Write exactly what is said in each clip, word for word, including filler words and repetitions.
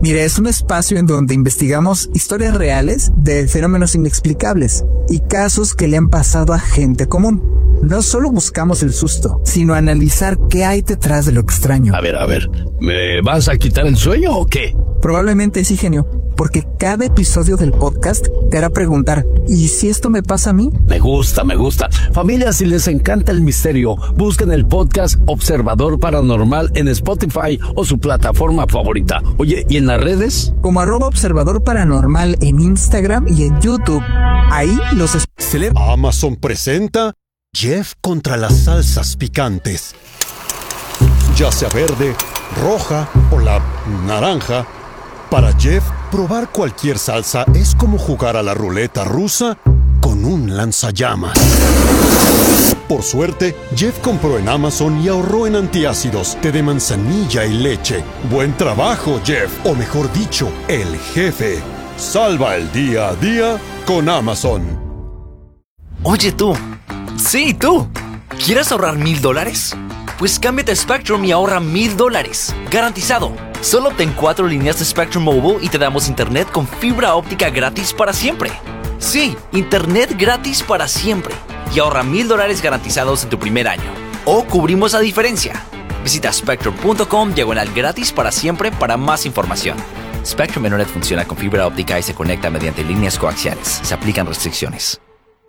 Mira, es un espacio en donde investigamos historias reales de fenómenos inexplicables y casos que le han pasado a gente común. No solo buscamos el susto, sino analizar qué hay detrás de lo extraño. A ver, a ver, ¿me vas a quitar el sueño o qué? Probablemente sí, genio, porque cada episodio del podcast te hará preguntar, ¿y si esto me pasa a mí? Me gusta, me gusta. Familia, si les encanta el misterio, busquen el podcast Observador Paranormal en Spotify o su plataforma favorita. Oye, ¿y en las redes? Como arroba Observador Paranormal en Instagram y en YouTube. Ahí los es- Amazon presenta Jeff contra las salsas picantes. Ya sea verde, roja o la naranja, para Jeff, probar cualquier salsa es como jugar a la ruleta rusa con un lanzallamas. Por suerte, Jeff compró en Amazon y ahorró en antiácidos, té de manzanilla y leche. Buen trabajo, Jeff, o mejor dicho, el jefe. Salva el día a día con Amazon. Oye tú, sí tú, ¿quieres ahorrar mil dólares? Pues cámbiate a Spectrum y ahorra mil dólares, garantizado. Solo obtén cuatro líneas de Spectrum Mobile y te damos internet con fibra óptica gratis para siempre. Sí, internet gratis para siempre. Y ahorra mil dólares garantizados en tu primer año. O cubrimos la diferencia. Visita spectrum punto com diagonal gratis para siempre para más información. Spectrum Internet funciona con fibra óptica y se conecta mediante líneas coaxiales. Se aplican restricciones.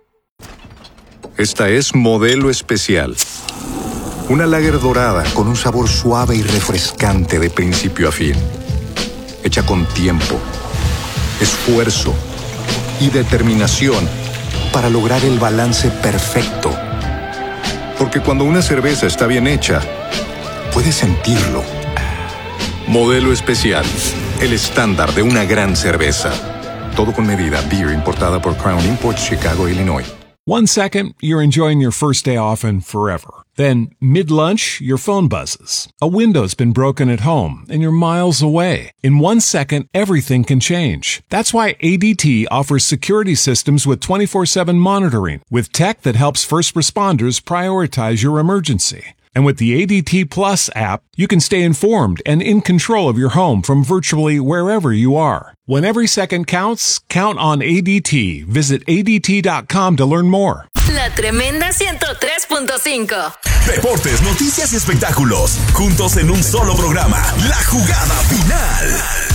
Esta es Modelo Especial. Una lager dorada con un sabor suave y refrescante de principio a fin. Hecha con tiempo, esfuerzo y determinación para lograr el balance perfecto. Porque cuando una cerveza está bien hecha, puedes sentirlo. Modelo Especial, el estándar de una gran cerveza. Todo con medida. Beer importada por Crown Imports, Chicago, Illinois. One second, you're enjoying your first day off and forever. Then, mid-lunch, your phone buzzes. A window's been broken at home, and you're miles away. In one second, everything can change. That's why A D T offers security systems with twenty-four seven monitoring, with tech that helps first responders prioritize your emergency. And with the A D T Plus app, you can stay informed and in control of your home from virtually wherever you are. When every second counts, count on A D T. Visit A D T dot com to learn more. La Tremenda ciento tres punto cinco. Deportes, noticias y espectáculos, juntos en un solo programa. La Jugada Final.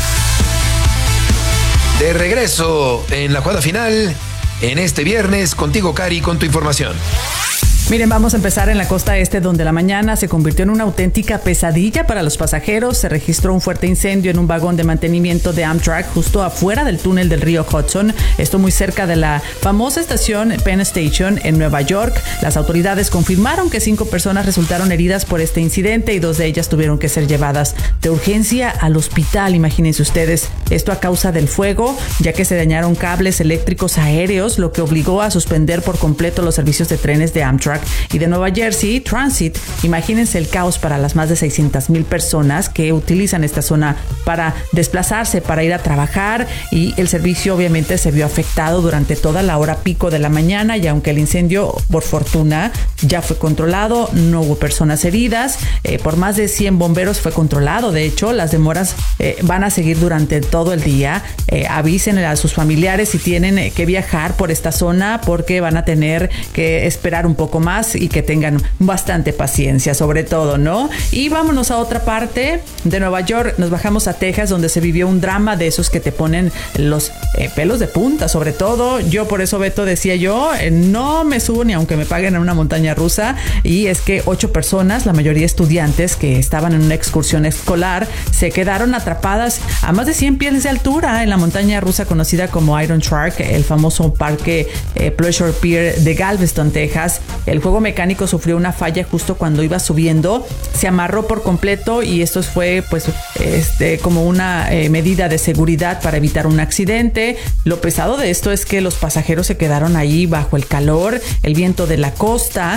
De regreso en la jugada final, en este viernes, contigo, Cari, con tu información. Miren, vamos a empezar en la costa este, donde la mañana se convirtió en una auténtica pesadilla para los pasajeros. Se registró un fuerte incendio en un vagón de mantenimiento de Amtrak justo afuera del túnel del río Hudson. Esto muy cerca de la famosa estación Penn Station en Nueva York. Las autoridades confirmaron que cinco personas resultaron heridas por este incidente y dos de ellas tuvieron que ser llevadas de urgencia al hospital. Imagínense ustedes, esto a causa del fuego, ya que se dañaron cables eléctricos aéreos, lo que obligó a suspender por completo los servicios de trenes de Amtrak y de Nueva Jersey Transit. Imagínense el caos para las más de seiscientas mil personas que utilizan esta zona para desplazarse, para ir a trabajar, y el servicio obviamente se vio afectado durante toda la hora pico de la mañana, y aunque el incendio por fortuna ya fue controlado, no hubo personas heridas. Eh, por más de cien bomberos fue controlado. De hecho, las demoras eh, van a seguir durante todo el día. Eh, avisen a sus familiares si tienen eh, que viajar por esta zona, porque van a tener que esperar un poco más y que tengan bastante paciencia, sobre todo, ¿no? Y vámonos a otra parte de Nueva York. Nos bajamos a Texas, donde se vivió un drama de esos que te ponen los eh, pelos de punta, sobre todo. Yo por eso, Beto, decía yo, eh, no me subo ni aunque me paguen en una montaña rusa. Y es que ocho personas, la mayoría estudiantes que estaban en una excursión escolar, se quedaron atrapadas a más de cien pies de altura en la montaña rusa conocida como Iron Shark, el famoso parque eh, Pleasure Pier de Galveston, Texas. El juego mecánico sufrió una falla justo cuando iba subiendo, se amarró por completo, y esto fue pues este como una eh, medida de seguridad para evitar un accidente. Lo pesado de esto es que los pasajeros se quedaron ahí bajo el calor, el viento de la costa,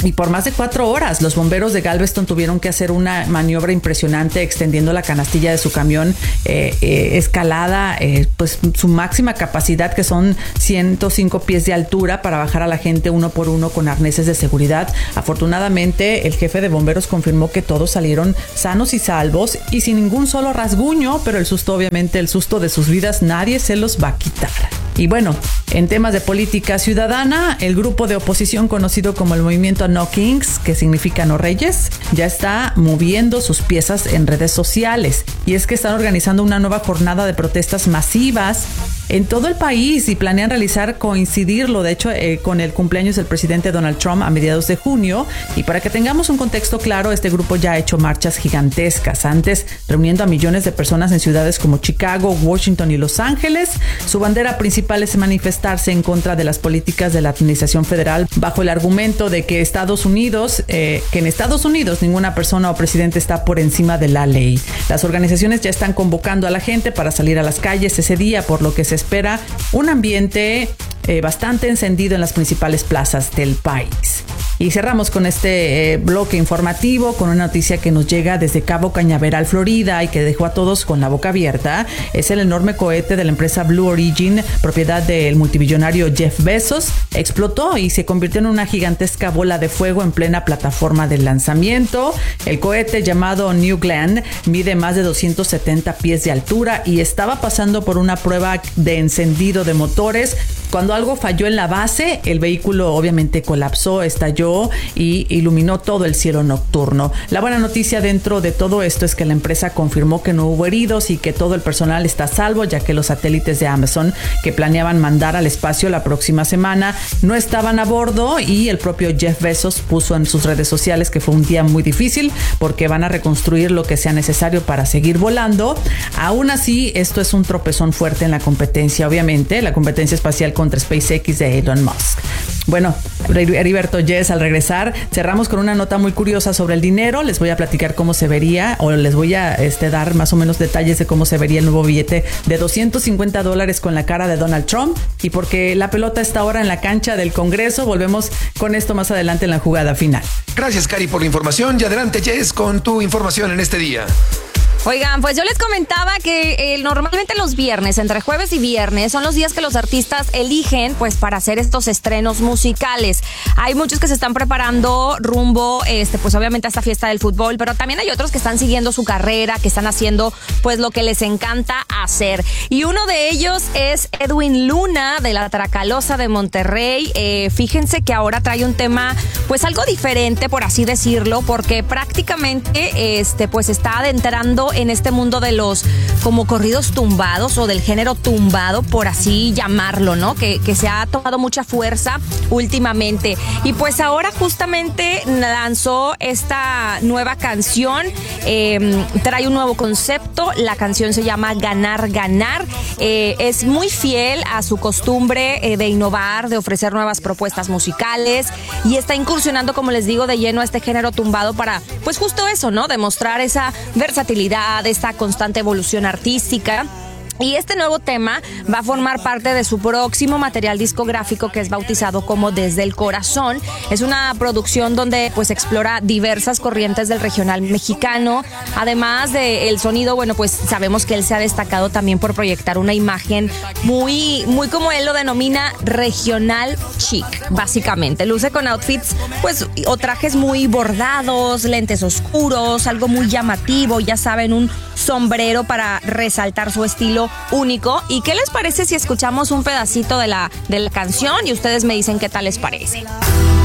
y por más de cuatro horas. Los bomberos de Galveston tuvieron que hacer una maniobra impresionante extendiendo la canastilla de su camión eh, eh, escalada, eh, pues su máxima capacidad, que son ciento cinco pies de altura, para bajar a la gente uno por uno con arneses de seguridad. Afortunadamente, el jefe de bomberos confirmó que todos salieron sanos y salvos y sin ningún solo rasguño, pero el susto, obviamente, el susto de sus vidas, nadie se los va a quitar. Y bueno, en temas de política ciudadana, el grupo de oposición conocido como el movimiento No Kings, que significa No Reyes, ya está moviendo sus piezas en redes sociales. Y es que están organizando una nueva jornada de protestas masivas en todo el país y planean realizar, coincidirlo, de hecho, eh, con el cumpleaños del presidente Donald Trump a mediados de junio. Y para que tengamos un contexto claro, este grupo ya ha hecho marchas gigantescas antes, reuniendo a millones de personas en ciudades como Chicago, Washington y Los Ángeles. Su bandera principal es manifestarse en contra de las políticas de la administración federal, bajo el argumento de que Estados Unidos, eh, que en Estados Unidos ninguna persona o presidente está por encima de la ley. Las organizaciones ya están convocando a la gente para salir a las calles ese día, por lo que se espera un ambiente eh, bastante encendido en las principales plazas del país. Y cerramos con este eh, bloque informativo con una noticia que nos llega desde Cabo Cañaveral, Florida, y que dejó a todos con la boca abierta. Es el enorme cohete de la empresa Blue Origin, propiedad del multimillonario Jeff Bezos. Explotó y se convirtió en una gigantesca bola de fuego en plena plataforma de lanzamiento. El cohete, llamado New Glenn, mide más de doscientos setenta pies de altura y estaba pasando por una prueba de encendido de motores. Cuando algo falló en la base, el vehículo obviamente colapsó, estalló y iluminó todo el cielo nocturno. La buena noticia dentro de todo esto es que la empresa confirmó que no hubo heridos y que todo el personal está a salvo, ya que los satélites de Amazon que planeaban mandar al espacio la próxima semana no estaban a bordo, y el propio Jeff Bezos puso en sus redes sociales que fue un día muy difícil porque van a reconstruir lo que sea necesario para seguir volando. Aún así, esto es un tropezón fuerte en la competencia, obviamente, la competencia espacial contra SpaceX de Elon Musk. Bueno, Heriberto, Jess, al regresar cerramos con una nota muy curiosa sobre el dinero. Les voy a platicar cómo se vería, o les voy a este, dar más o menos detalles de cómo se vería el nuevo billete de doscientos cincuenta dólares con la cara de Donald Trump. Y porque la pelota está ahora en la cancha del Congreso, volvemos con esto más adelante en la jugada final. Gracias, Cari, por la información. Y adelante, Jess, con tu información en este día. Oigan, pues yo les comentaba que eh, normalmente los viernes, entre jueves y viernes, son los días que los artistas eligen pues para hacer estos estrenos musicales. Hay muchos que se están preparando rumbo, este, pues obviamente a esta fiesta del fútbol, pero también hay otros que están siguiendo su carrera, que están haciendo pues lo que les encanta hacer. Y uno de ellos es Edwin Luna, de la Tracalosa de Monterrey. Eh, fíjense que ahora trae un tema pues algo diferente, por así decirlo, porque prácticamente este, pues está adentrando en este mundo de los como corridos tumbados o del género tumbado, por así llamarlo, ¿no? Que, que se ha tomado mucha fuerza últimamente. Y pues ahora justamente lanzó esta nueva canción, eh, trae un nuevo concepto. La canción se llama Ganar, Ganar. Eh, es muy fiel a su costumbre eh, de innovar, de ofrecer nuevas propuestas musicales, y está incursionando, como les digo, de lleno a este género tumbado para, pues justo eso, ¿no? Demostrar esa versatilidad, de esta constante evolución artística. Y este nuevo tema va a formar parte de su próximo material discográfico, que es bautizado como Desde el Corazón. Es una producción donde pues explora diversas corrientes del regional mexicano. Además del sonido, bueno, pues sabemos que él se ha destacado también por proyectar una imagen muy, muy como él lo denomina, regional chic, básicamente. Luce con outfits pues o trajes muy bordados, lentes oscuros, algo muy llamativo, ya saben, un sombrero para resaltar su estilo único. ¿Y qué les parece si escuchamos un pedacito de la, de la canción y ustedes me dicen qué tal les parece?